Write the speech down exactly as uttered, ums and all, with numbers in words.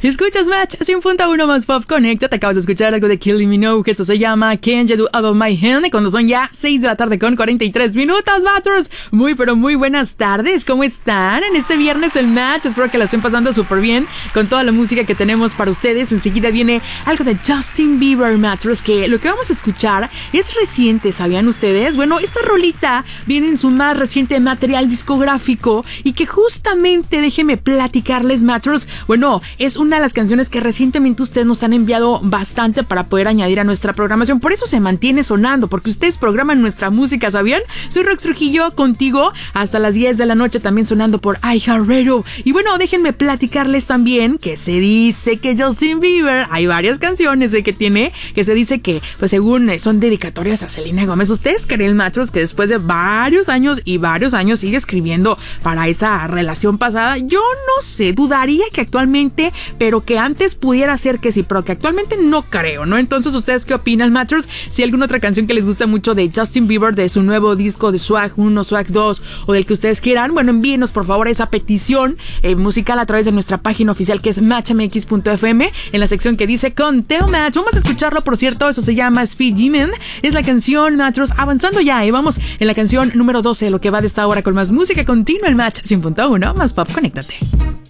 Escuchas Match cien punto uno más Pop Connecta. Te acabas de escuchar algo de Kylie Minogue. Eso se llama Can't You Do Out of My Hand. Cuando son ya seis de la tarde con cuarenta y tres minutos, Matchers. Muy, pero muy buenas tardes. ¿Cómo están? En este viernes el Match. Espero que la estén pasando súper bien con toda la música que tenemos para ustedes. Enseguida viene algo de Justin Bieber, Matchers, que lo que vamos a escuchar es reciente, ¿sabían ustedes? Bueno, esta rolita viene en su más reciente material discográfico y que justamente, déjenme platicarles, Matchers, bueno, es una de las canciones que recientemente ustedes nos han enviado bastante para poder añadir a nuestra programación. Por eso se mantiene sonando, porque ustedes programan nuestra música, ¿sabían? Soy Rox Trujillo, contigo hasta las diez de la noche, también sonando por iHeartRadio. Y bueno, déjenme platicarles también que se dice que Justin Bieber, hay varias canciones de que tiene, que se dice que, pues según son dedicatorias a Selena Gómez. ¿Ustedes creen, Matros, que después de varios años y varios años sigue escribiendo para esa relación pasada? Yo no sé, dudaría que actualmente, pero que antes pudiera ser que sí, pero que actualmente no creo, ¿no? Entonces, ¿ustedes qué opinan, Matchers? Si hay alguna otra canción que les gusta mucho de Justin Bieber, de su nuevo disco de Swag uno, Swag dos, o del que ustedes quieran, bueno, envíenos por favor esa petición eh, musical a través de nuestra página oficial, que es match m x punto f m, en la sección que dice Conteo Match. Vamos a escucharlo, por cierto, eso se llama Speed Demon, es la canción, Matchers, avanzando ya, y vamos en la canción número doce, lo que va de esta hora con más música continua, el Match cien punto uno más Pop, conéctate.